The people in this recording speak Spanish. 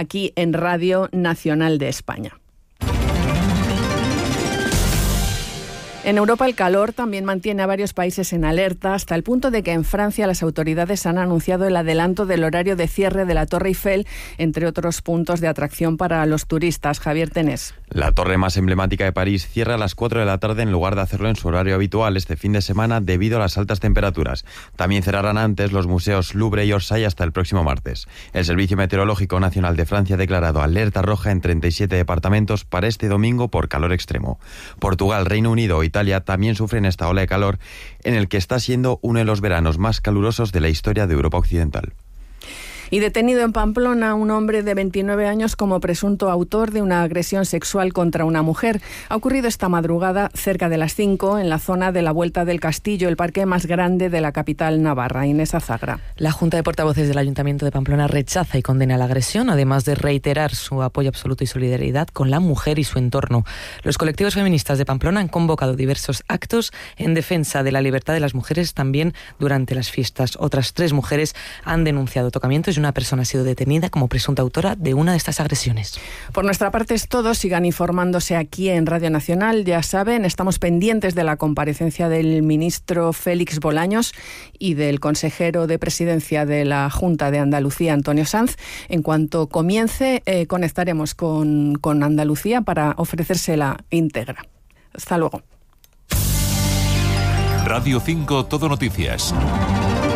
aquí en Radio Nacional de España. En Europa el calor también mantiene a varios países en alerta, hasta el punto de que en Francia las autoridades han anunciado el adelanto del horario de cierre de la Torre Eiffel, entre otros puntos de atracción para los turistas. Javier Tenés. La torre más emblemática de París cierra a las 4 de la tarde en lugar de hacerlo en su horario habitual este fin de semana debido a las altas temperaturas. También cerrarán antes los museos Louvre y Orsay hasta el próximo martes. El Servicio Meteorológico Nacional de Francia ha declarado alerta roja en 37 departamentos para este domingo por calor extremo. Portugal, Reino Unido e Italia también sufren esta ola de calor en el que está siendo uno de los veranos más calurosos de la historia de Europa Occidental. Y detenido en Pamplona un hombre de 29 años como presunto autor de una agresión sexual contra una mujer. Ha ocurrido esta madrugada cerca de las 5 en la zona de la Vuelta del Castillo, el parque más grande de la capital navarra. Inés Azagra. La Junta de Portavoces del Ayuntamiento de Pamplona rechaza y condena la agresión, además de reiterar su apoyo absoluto y solidaridad con la mujer y su entorno. Los colectivos feministas de Pamplona han convocado diversos actos en defensa de la libertad de las mujeres también durante las fiestas. Otras 3 mujeres han denunciado tocamientos y una persona ha sido detenida como presunta autora de una de estas agresiones. Por nuestra parte es todo. Sigan informándose aquí en Radio Nacional. Ya saben, estamos pendientes de la comparecencia del ministro Félix Bolaños y del consejero de Presidencia de la Junta de Andalucía, Antonio Sanz. En cuanto comience, conectaremos con Andalucía para ofrecérsela íntegra. Hasta luego. Radio 5 Todo Noticias.